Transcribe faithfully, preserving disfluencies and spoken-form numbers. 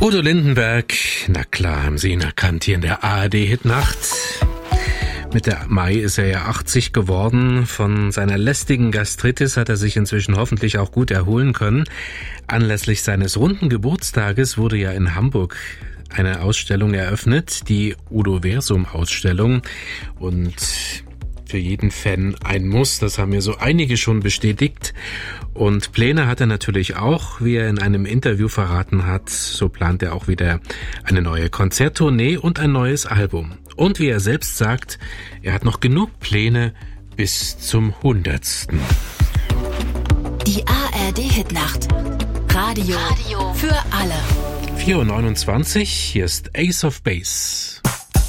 Udo Lindenberg, na klar, haben Sie ihn erkannt hier in der A R D-Hitnacht. Mitte Mai ist er ja achtzig geworden. Von seiner lästigen Gastritis hat er sich inzwischen hoffentlich auch gut erholen können. Anlässlich seines runden Geburtstages wurde ja in Hamburg eine Ausstellung eröffnet, die Udoversum-Ausstellung. Und für jeden Fan ein Muss, das haben mir so einige schon bestätigt. Und Pläne hat er natürlich auch, wie er in einem Interview verraten hat. So plant er auch wieder eine neue Konzerttournee und ein neues Album. Und wie er selbst sagt, er hat noch genug Pläne bis zum hundertsten. Die A R D-Hitnacht. Radio, Radio für alle. vier Uhr neunundzwanzig, hier ist Ace of Base.